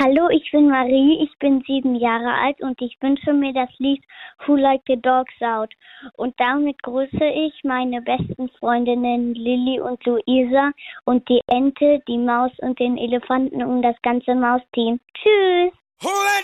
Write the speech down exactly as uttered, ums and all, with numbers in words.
Hallo, ich bin Marie, ich bin sieben Jahre alt und ich wünsche mir das Lied Who Let the Dogs Out. Und damit grüße ich meine besten Freundinnen Lilly und Luisa und die Ente, die Maus und den Elefanten und das ganze Mausteam. Tschüss! Who let